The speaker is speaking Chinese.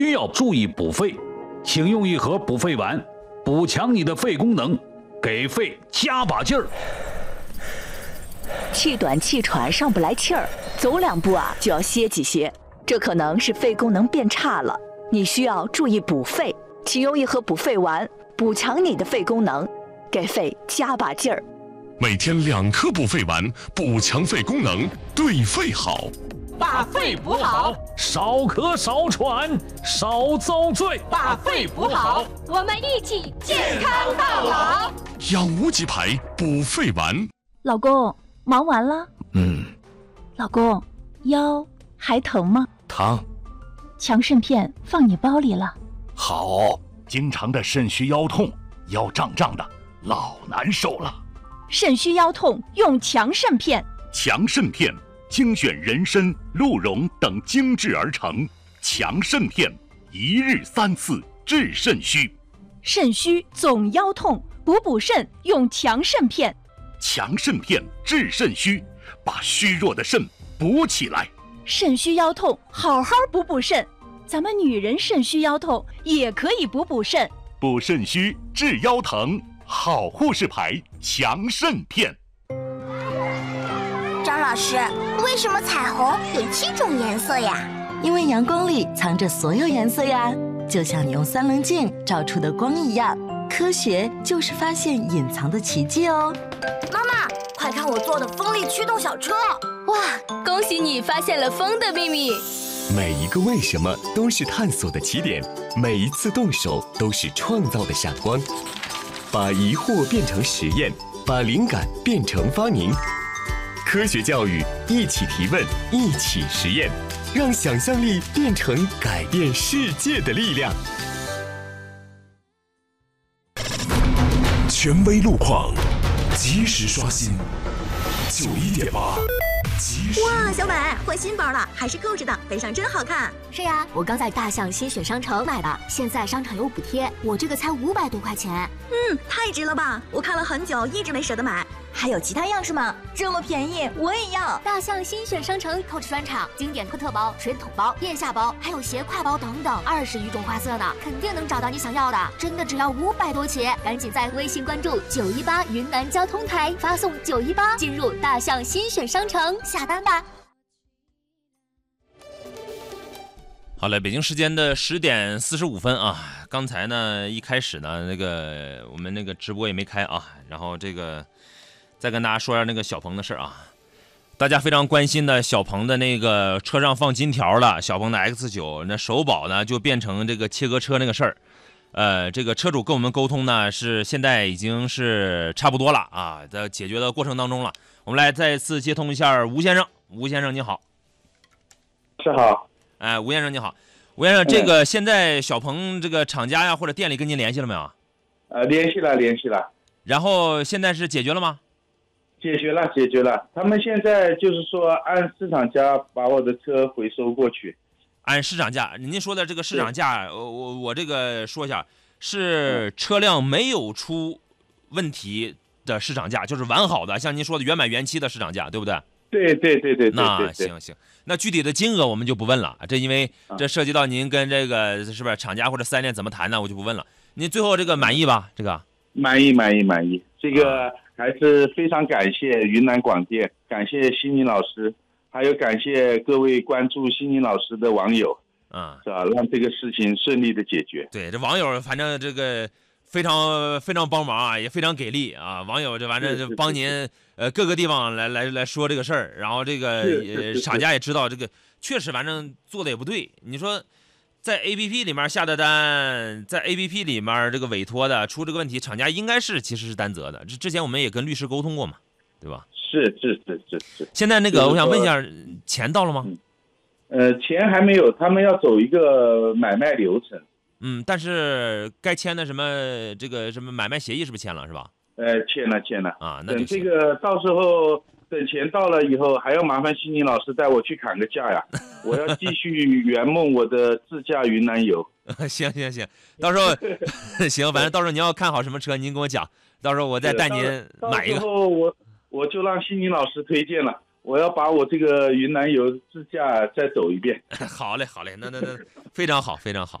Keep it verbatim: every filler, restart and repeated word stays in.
需要注意补肺，请用一盒补肺丸，补强你的肺功能，给肺加把劲儿。 气短气喘上不来气儿，走两步啊就要歇几歇，这可能是肺功能变差了。你需要注意补肺，请用一盒补肺丸，补强你的肺功能，给肺加把劲儿。 每天两颗补肺丸，补强肺功能，对肺好。 把肺补好， 少咳少喘少遭罪。 把肺补好， 我们一起健康到老。 养无极牌补肺丸。 老公，忙完了？ 嗯。 老公，腰还疼吗？ 疼。 强肾片放你包里了。 好。经常的肾虚腰痛，腰胀胀的，老难受了。 肾虚腰痛用强肾片。 强肾片精选人参、鹿茸等精制而成，强肾片一日三次治肾虚。 肾虚总腰痛，补补肾用强肾片。 强肾片治肾虚，把虚弱的肾补起来。 肾虚腰痛，好好补补肾。咱们女人肾虚腰痛也可以补补肾。 补肾虚治腰疼，好护士牌强肾片。 张老师，为什么彩虹有七种颜色呀？ 因为阳光里藏着所有颜色呀，就像你用三棱镜照出的光一样。科学就是发现隐藏的奇迹哦。 妈妈，快看我做的风力驱动小车！ 哇，恭喜你发现了风的秘密。 每一个为什么都是探索的起点，每一次动手都是创造的闪光。把疑惑变成实验，把灵感变成发明。科学教育，一起提问，一起实验，让想象力变成改变世界的力量。 权威路况，及时刷新。九一点八。 哇，小美换新包了，还是扣着的，背上真好看。 是呀，我刚在大象新选商城买的，现在商场有补贴，我这个才五百多块钱。 嗯，太值了吧！我看了很久，一直没舍得买。 还有其他样式吗？这么便宜，我也要！ 大象新选商城扣着专场，经典托特包、水桶包、腋下包，还有斜挎包等等，二十余种花色呢，肯定能找到你想要的。真的只要五百多起，赶紧在微信关注九一八云南交通台，发送九一八进入大象新选商城下单吧。 好了，北京时间的十点四十五分啊，刚才呢一开始呢那个我们那个直播也没开啊，然后这个再跟大家说一下那个小鹏的事啊，大家非常关心的小鹏的那个车上放金条了，小鹏的 X 九 那首保呢就变成这个切割车那个事儿，呃，这个车主跟我们沟通呢是现在已经是差不多了啊，在解决的过程当中了。我们来再次接通一下吴先生，吴先生你好。 是好。 哎，吴先生你好，吴先生，这个现在小鹏这个厂家呀或者店里跟您联系了没有？ 呃，联系了，联系了。 然后现在是解决了吗？ 解决了，解决了。他们现在就是说按市场价把我的车回收过去。 按市场价，您说的这个市场价，我我我这个说一下，是车辆没有出问题的市场价，就是完好的，像您说的原买原漆的市场价，对不对？ 对对对对对。 那行行，那具体的金额我们就不问了，这因为这涉及到您跟这个是不是厂家或者四 S店怎么谈呢，我就不问了。您最后这个满意吧？这个满意满意满意，这个还是非常感谢云南广电，感谢悉尼老师，还有感谢各位关注悉尼老师的网友， 啊、嗯， 是吧？让这个事情顺利的解决。 对，这网友反正这个非常非常帮忙啊，也非常给力啊！网友这反正就帮您呃各个地方来来来说这个事儿，然后这个呃厂家也知道这个确实反正做的也不对。你说在 A P P 里面下的单，在 A P P 里面这个委托的出这个问题，厂家应该是其实是担责的。这之前我们也跟律师沟通过嘛，对吧？ 是是是是是。 现在那个我想问一下，钱到了吗？ 嗯、呃，钱还没有，他们要走一个买卖流程。 嗯，但是该签的什么这个什么买卖协议是不是签了是吧？ 呃，签了签了啊，那等这个到时候等钱到了以后，还要麻烦悉尼老师带我去砍个价呀！我要继续圆梦我的自驾云南游。 行行行，到时候行，反正到时候您要看好什么车，您跟我讲，到时候我再带您买一个。 到时候我我就让悉尼老师推荐了。 我要把我这个云南游自驾再走一遍。 好嘞，好嘞，那那那非常好，非常好。